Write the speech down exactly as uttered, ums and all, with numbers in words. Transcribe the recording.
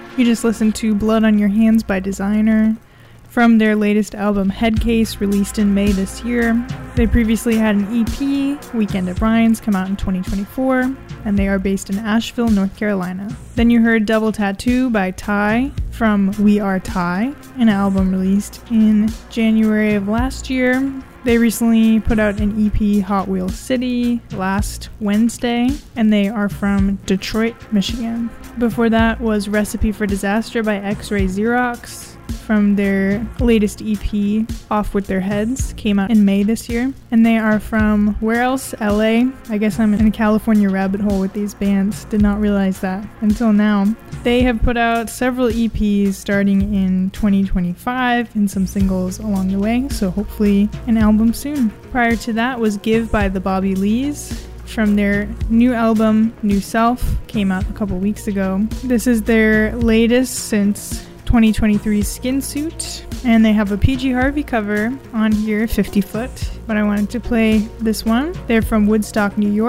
You just listened to Blood on Your Hands by Designer from their latest album Headcase, released in May this year. They previously had an E P, Weekend at Brian's, come out in twenty twenty-four, and they are based in Asheville, North Carolina. Then you heard Double Tattoo by Ty from We Are Ty, an album released in January of last year. They recently put out an E P, Hot Wheel City, last Wednesday, and they are from Detroit, Michigan. Before that was Recipe for Disaster by X-Ray Xerox from their latest E P, Off With Their Heads, came out in May this year. And they are from, where else? L A. I guess I'm in a California rabbit hole with these bands. Did not realize that until now. They have put out several E Ps starting in twenty twenty-five and some singles along the way, so hopefully an album soon. Prior to that was Give by the Bobby Lees from their new album, New Self, came out a couple weeks ago. This is their latest since twenty twenty-three's Skin Suit, and they have a P G Harvey cover on here, fifty foot, but I wanted to play this one. They're from Woodstock, New York.